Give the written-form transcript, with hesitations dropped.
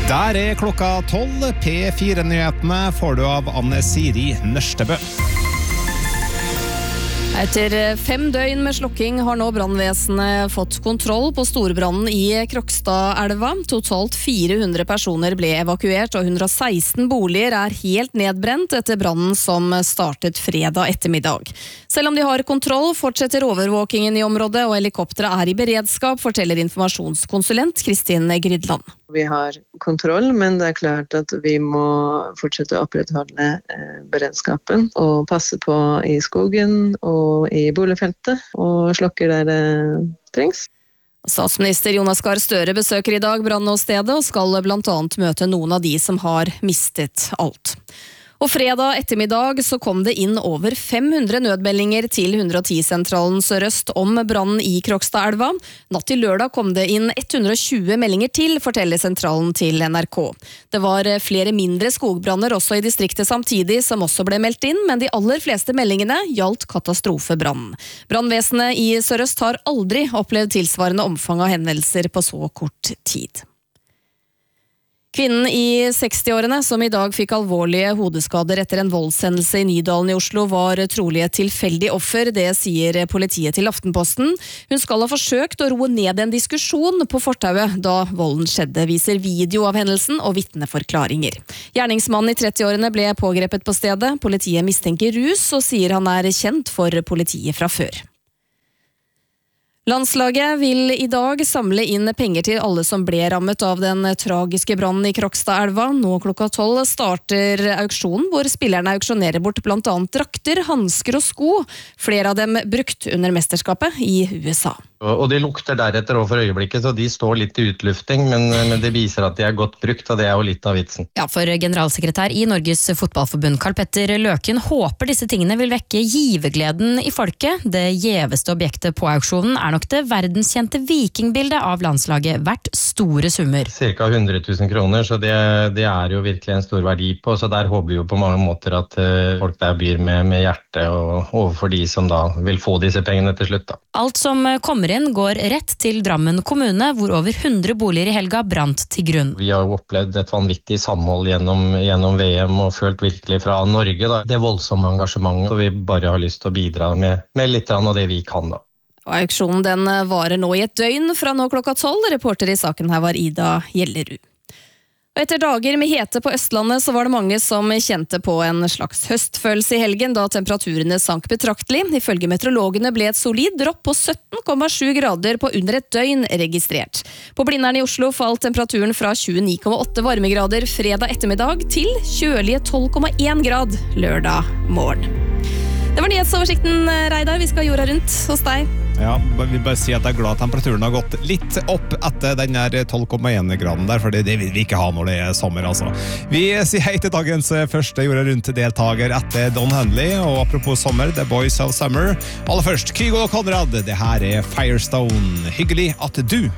Der klokka 12. P4-nyhetene får du av Anne Siri Nørstebø. Etter 5 døgn med slokking har nå brannvesenet fått kontroll på storbrannen i Krokstadelva. Totalt 400 personer ble evakuert, og 116 boliger er helt nedbrent etter brannen som startet fredag ettermiddag. Selv om de har kontroll, fortsetter overvåkingen i området, og helikopteret er i beredskap, forteller informasjonskonsulent Kristin Grydland. Vi har kontroll, men det er klart at vi må fortsette å opprettholde beredskapen og passe på i skogen og i boligfeltet og slokker der det trengs. Statsminister Jonas Gahr Støre besøker i dag brannåstedet og skal blant annet møte noen av de som har mistet alt. Og fredag ettermiddag så kom det inn over 500 nødmeldinger til 110-sentralen Sør-Øst om brannen i Krokstadelva. Natt til lørdag kom det inn 120 meldinger til, forteller sentralen til NRK. Det var flere mindre skogbranner også i distriktet samtidig som også ble meldt inn, men de aller fleste meldingene gjaldt katastrofebrannen. Brannvesenet i Sør-Øst har aldri opplevd tilsvarende omfang av hendelser på så kort tid. Kvinnen i 60-årene som i dag fikk alvorlige hodeskader etter en voldshendelse i Nydalen i Oslo var trolig et tilfeldig offer, det sier politiet til Aftenposten. Hun skal ha forsøkt å roe ned en diskusjon på fortauet da volden skjedde, viser video av hendelsen og vitneforklaringer. Gjerningsmannen i 30-årene ble pågrepet på stedet. Politiet mistenker rus og sier han er kjent for politiet fra før. Landslaget vil i dag samle inn penger til alle som ble rammet av den tragiske brannen i Krokstadelva. Nå klokka 12 starter auksjonen, hvor spillerne auksjonerer bort blant annet drakter, handsker og sko. Flere av dem brukt under mesterskapet i USA. Og de lukter deretter også for øyeblikket, så de står litt i utlufting, men det viser at de er godt brukt, og det er jo litt av vitsen. Ja, for generalsekretær i Norges Fotballforbund, Karl Petter Løken, håper disse tingene vil vekke givergleden i folket. Det gjeveste objektet på auksjonen er nok det verdenskjente vikingbildet av landslaget, verdt store summer. Cirka 100 000 kroner, så det er jo virkelig en stor verdi på, så der håper vi jo på mange måter at folk der byr med hjertet og overfor de som da vil få disse pengene til slutt. Da. Alt som kommer inn går rett til Drammen kommune, hvor over 100 boliger i helga brant til grunn. Vi har jo opplevd et vanvittig samhold gjennom VM og følt virkelig fra Norge da. Det voldsomme engasjementet, og vi bare har lyst til å bidra med litt av det vi kan da. Og auksjonen den varer nå i et døgn fra nå klokka 12. Reporter i saken her var Ida Gjellerud. Og etter dager med hete på Østlandet så var det mange som kjente på en slags høstfølelse i helgen da temperaturene sank betraktelig. Ifølge meteorologene ble et solid dropp på 17,7 grader på under et døgn registrert. På Blindern i Oslo falt temperaturen fra 29,8 varmegrader fredag ettermiddag til kjølige 12,1 grad lørdag morgen. Det var nyhetsoversikten, Reidar. Vi skal jorda rundt hos deg. Ja, jeg vil bare si at jeg er glad temperaturen har gått litt opp etter den der 12,1 graden der, for det vil vi ikke ha når det er sommer, altså. Vi sier hei til dagens første jorda rundt deltaker etter Don Henley, og apropos sommer, The Boys of Summer. Aller først, Kygo og Konrad, det her er Firestone. Hyggelig at du